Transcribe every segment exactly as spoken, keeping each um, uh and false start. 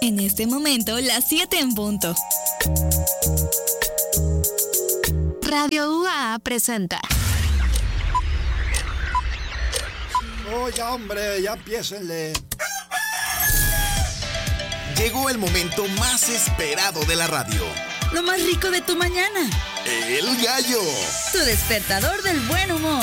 En este momento, las siete en punto. Radio U A A presenta. Oye, hombre, ya empiécenle. Llegó el momento más esperado de la radio. Lo más rico de tu mañana. El gallo. Tu despertador del buen humor.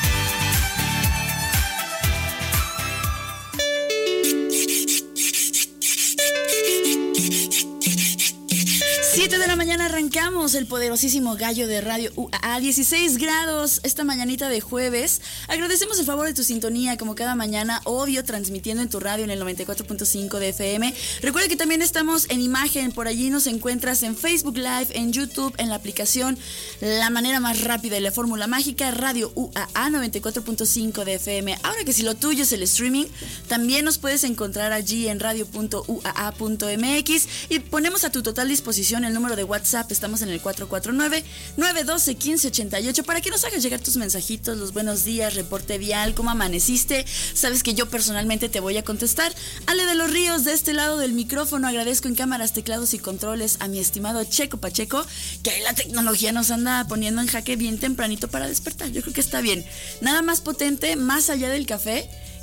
siete de la mañana arrancamos el poderosísimo gallo de Radio U A A, dieciséis grados esta mañanita de jueves. Agradecemos el favor de tu sintonía como cada mañana, obvio, transmitiendo en tu radio en el noventa y cuatro punto cinco de F M. Recuerda que también estamos en imagen, por allí nos encuentras en Facebook Live, en YouTube, en la aplicación La Manera Más Rápida y la Fórmula Mágica, Radio U A A noventa y cuatro punto cinco de F M. Ahora que si lo tuyo es el streaming, también nos puedes encontrar allí en radio punto u a a punto m x y ponemos a tu total disposición el número de WhatsApp. Estamos en el cuatro cuatro nueve, nueve uno dos, uno cinco ocho ocho para que nos hagas llegar tus mensajitos, los buenos días, reporte vial, cómo amaneciste. Sabes que yo personalmente te voy a contestar. Ale de los Ríos, de este lado del micrófono, agradezco en cámaras, teclados y controles a mi estimado Checo Pacheco, que ahí la tecnología nos anda poniendo en jaque bien tempranito para despertar. Yo creo que está bien. Nada más potente, más allá del café,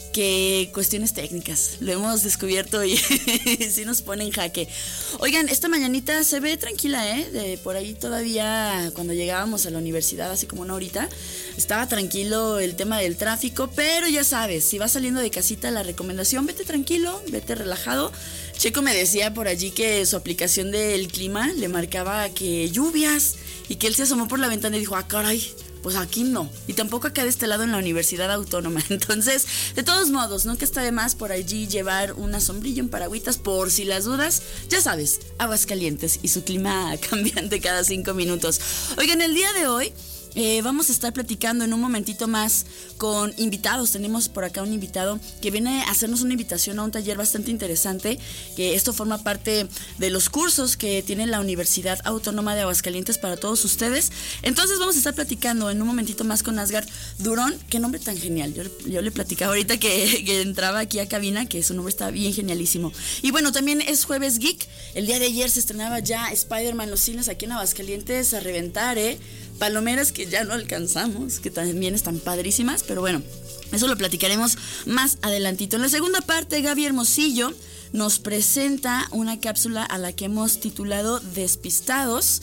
que cuestiones técnicas. Lo hemos descubierto y sí nos pone en jaque. Oigan, esta mañanita se ve tranquila, ¿eh? De por ahí todavía cuando llegábamos a la universidad, así como una horita, estaba tranquilo el tema del tráfico, pero ya sabes, si vas saliendo de casita, la recomendación, vete tranquilo, vete relajado. Checo me decía por allí que su aplicación del clima le marcaba que lluvias y que él se asomó por la ventana y dijo, ah, caray, pues aquí no, y tampoco acá de este lado en la Universidad Autónoma. Entonces, de todos modos, nunca está de más por allí llevar una sombrilla, un paragüitas, por si las dudas. Ya sabes, Aguascalientes y su clima cambiante cada cinco minutos. Oigan, el día de hoy Eh, vamos a estar platicando en un momentito más con invitados. Tenemos por acá un invitado que viene a hacernos una invitación a un taller bastante interesante, que esto forma parte de los cursos que tiene la Universidad Autónoma de Aguascalientes para todos ustedes. Entonces vamos a estar platicando en un momentito más con Asgard Durón. Qué nombre tan genial. Yo, yo le platicaba ahorita que, que entraba aquí a cabina, que su nombre está bien genialísimo. Y bueno, también es Jueves Geek. El día de ayer se estrenaba ya Spider-Man los cines aquí en Aguascalientes a reventar, ¿eh? Palomeras que ya no alcanzamos, que también están padrísimas, pero bueno, eso lo platicaremos más adelantito. En la segunda parte, Gaby Hermosillo nos presenta una cápsula a la que hemos titulado Despistados.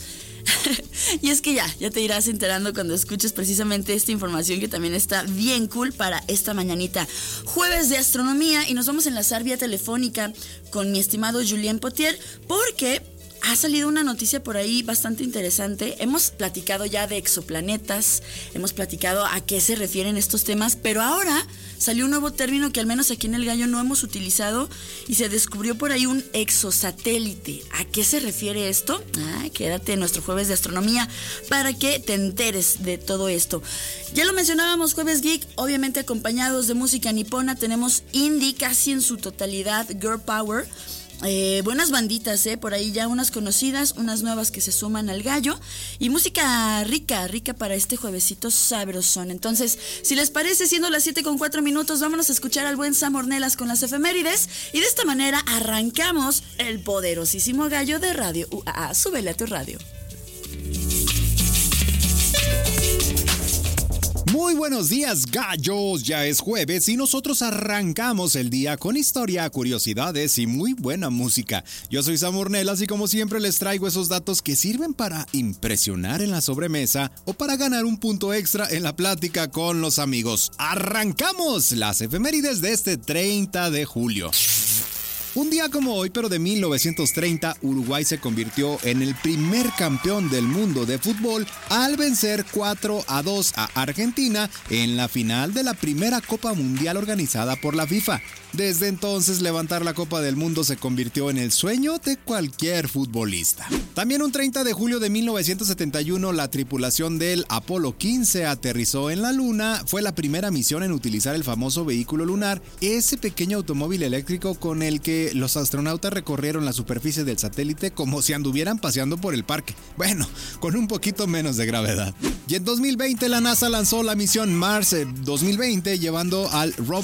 Y es que ya, ya te irás enterando cuando escuches precisamente esta información que también está bien cool para esta mañanita. Jueves de astronomía y nos vamos a enlazar vía telefónica con mi estimado Julien Potier porque ha salido una noticia por ahí bastante interesante. Hemos platicado ya de exoplanetas, hemos platicado a qué se refieren estos temas, pero ahora salió un nuevo término que al menos aquí en El Gallo no hemos utilizado y se descubrió por ahí un exosatélite. ¿A qué se refiere esto? Ah, quédate en nuestro Jueves de Astronomía para que te enteres de todo esto. Ya lo mencionábamos, Jueves Geek, obviamente acompañados de música nipona. Tenemos indie casi en su totalidad, Girl Power. Eh, buenas banditas, eh, por ahí ya unas conocidas, unas nuevas que se suman al gallo y música rica, rica para este juevesito sabrosón. Entonces, si les parece, siendo las siete con cuatro minutos, vámonos a escuchar al buen Sam Ornelas con las efemérides y de esta manera arrancamos el poderosísimo gallo de Radio U A A. Súbele a tu radio. Muy buenos días, gallos. Ya es jueves y nosotros arrancamos el día con historia, curiosidades y muy buena música. Yo soy Sam Ornelas y como siempre les traigo esos datos que sirven para impresionar en la sobremesa o para ganar un punto extra en la plática con los amigos. ¡Arrancamos las efemérides de este treinta de julio! Un día como hoy, pero de mil novecientos treinta, Uruguay se convirtió en el primer campeón del mundo de fútbol al vencer cuatro a dos a Argentina en la final de la primera Copa Mundial organizada por la FIFA. Desde entonces, levantar la Copa del Mundo se convirtió en el sueño de cualquier futbolista. También un treinta de julio de mil novecientos setenta y uno, la tripulación del Apolo quince aterrizó en la Luna. Fue la primera misión en utilizar el famoso vehículo lunar, ese pequeño automóvil eléctrico con el que los astronautas recorrieron la superficie del satélite como si anduvieran paseando por el parque. Bueno, con un poquito menos de gravedad. Y en dos mil veinte, la NASA lanzó la misión Mars dos mil veinte, llevando al rover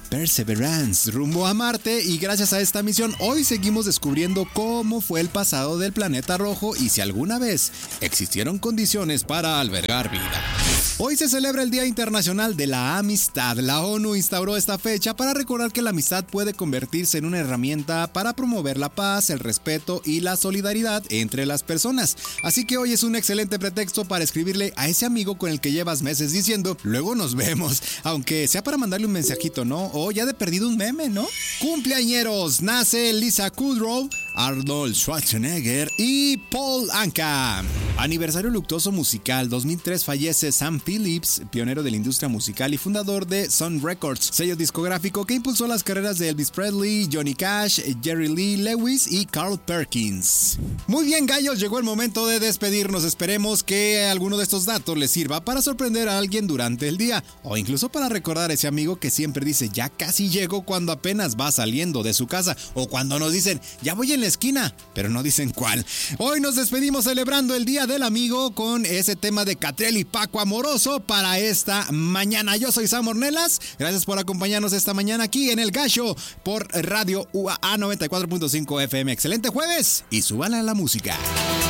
Perseverance rumbo a Marte, y gracias a esta misión hoy seguimos descubriendo cómo fue el pasado del planeta rojo y si alguna vez existieron condiciones para albergar vida. Hoy se celebra el Día Internacional de la Amistad. La ONU instauró esta fecha para recordar que la amistad puede convertirse en una herramienta para promover la paz, el respeto y la solidaridad entre las personas. Así que hoy es un excelente pretexto para escribirle a ese amigo con el que llevas meses diciendo luego nos vemos, aunque sea para mandarle un mensajito, ¿no? O ya de perdido un meme, ¿no? Cumpleañeros, nace Lisa Kudrow, Arnold Schwarzenegger y Paul Anka. Aniversario luctuoso musical, dos mil tres fallece Sam Phillips, pionero de la industria musical y fundador de Sun Records, sello discográfico que impulsó las carreras de Elvis Presley, Johnny Cash, Jerry Lee Lewis y Carl Perkins. Muy bien, gallos, llegó el momento de despedirnos. Esperemos que alguno de estos datos les sirva para sorprender a alguien durante el día, o incluso para recordar a ese amigo que siempre dice ya casi llego cuando apenas va saliendo de su casa, o cuando nos dicen ya voy en la esquina, pero no dicen cuál. Hoy nos despedimos celebrando el Día del Amigo con ese tema de Catriel y Paco Amoroso para esta mañana. Yo soy Sam Ornelas, gracias por acompañarnos esta mañana aquí en El Gallo por Radio U A A noventa y cuatro punto cinco F M. Excelente jueves y súbanle a la música.